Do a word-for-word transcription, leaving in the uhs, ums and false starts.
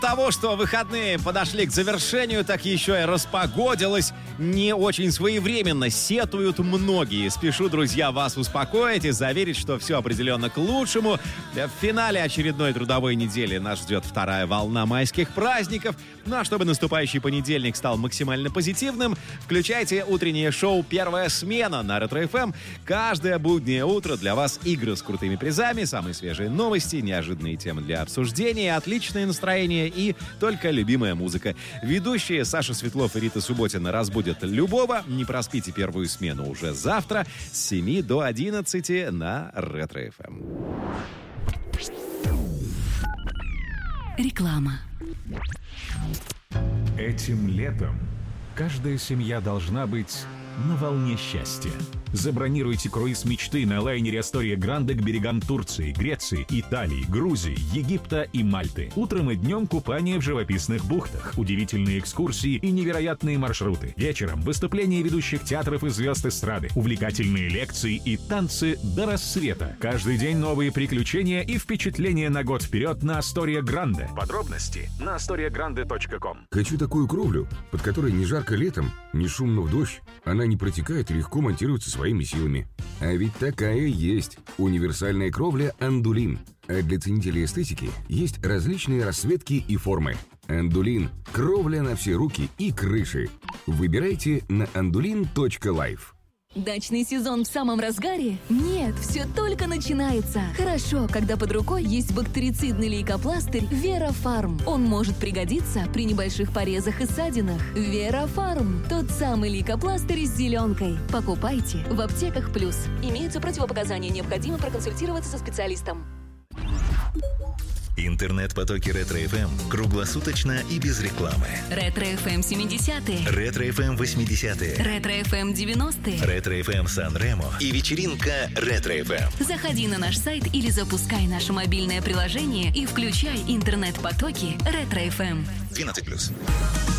Того, что выходные подошли к завершению, так еще и распогодилось не очень своевременно. Сетуют многие. Спешу, друзья, вас успокоить и заверить, что все определенно к лучшему. В финале очередной трудовой недели нас ждет вторая волна майских праздников. Ну а чтобы наступающий понедельник стал максимально позитивным, включайте утреннее шоу «Первая смена» на Ретро-эф эм. Каждое буднее утро для вас игры с крутыми призами, самые свежие новости, неожиданные темы для обсуждения, отличное настроение и только любимая музыка. Ведущие Саша Светлов и Рита Субботина разбудят любого. Не проспите первую смену уже завтра с семи до одиннадцати на Ретро-эф эм. Реклама. Этим летом каждая семья должна быть на волне счастья. Забронируйте круиз мечты на лайнере Астория Гранде к берегам Турции, Греции, Италии, Грузии, Египта и Мальты. Утром и днем купание в живописных бухтах, удивительные экскурсии и невероятные маршруты. Вечером выступления ведущих театров и звезд эстрады, увлекательные лекции и танцы до рассвета. Каждый день новые приключения и впечатления на год вперед на Астория Гранде. Подробности на астория гранде точка ком. Хочу такую кровлю, под которой не жарко летом, не шумно в дождь. Она не протекает и легко монтируется своими силами. А ведь такая есть. Универсальная кровля «Андулин». А для ценителей эстетики есть различные расцветки и формы. «Андулин» – кровля на все руки и крыши. Выбирайте на андулин точка лайф. Дачный сезон в самом разгаре? Нет, все только начинается. Хорошо, когда под рукой есть бактерицидный лейкопластырь Вера-Фарм. Он может пригодиться при небольших порезах и ссадинах. Вера-Фарм – тот самый лейкопластырь с зеленкой. Покупайте в аптеках плюс. Имеются противопоказания, необходимо проконсультироваться со специалистом. Интернет-потоки Ретро-эф эм круглосуточно и без рекламы. Ретро-эф эм семидесятые. Ретро-эф эм восьмидесятые. Ретро-эф эм девяностые. Ретро-эф эм Сан-Ремо и вечеринка Ретро-эф эм. Заходи на наш сайт или запускай наше мобильное приложение и включай интернет-потоки Ретро-эф эм. двенадцать плюс.